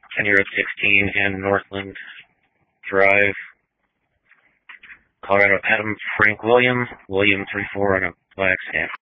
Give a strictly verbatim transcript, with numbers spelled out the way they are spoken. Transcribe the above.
County Road sixteen and Northland Drive. Colorado, Adam Frank William, William three four on a Flagstaff.